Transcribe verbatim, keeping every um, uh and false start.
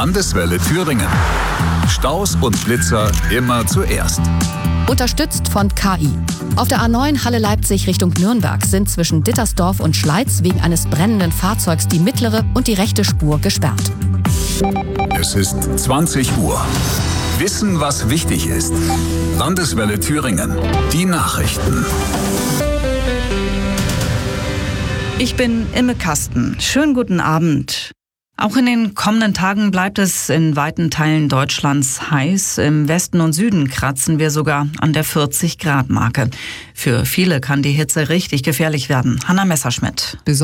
Landeswelle Thüringen. Staus und Blitzer immer zuerst. Unterstützt von K I. Auf der A neun Halle Leipzig Richtung Nürnberg sind zwischen Dittersdorf und Schleiz wegen eines brennenden Fahrzeugs die mittlere und die rechte Spur gesperrt. Es ist zwanzig Uhr. Wissen, was wichtig ist. Landeswelle Thüringen. Die Nachrichten. Ich bin Imme Kasten. Schönen guten Abend. Auch in den kommenden Tagen bleibt es in weiten Teilen Deutschlands heiß. Im Westen und Süden kratzen wir sogar an der vierzig Grad Marke. Für viele kann die Hitze richtig gefährlich werden. Hanna Messerschmidt.